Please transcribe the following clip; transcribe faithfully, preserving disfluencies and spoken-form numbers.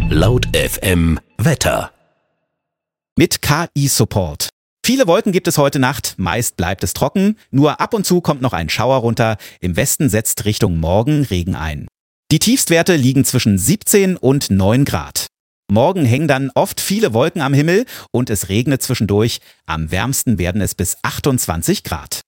Laut F M Wetter. Mit K I-Support. Viele Wolken gibt es heute Nacht, meist bleibt es trocken, nur ab und zu kommt noch ein Schauer runter, im Westen setzt Richtung Morgen Regen ein. Die Tiefstwerte liegen zwischen siebzehn und neun Grad. Morgen hängen dann oft viele Wolken am Himmel und es regnet zwischendurch, am wärmsten werden es bis achtundzwanzig Grad.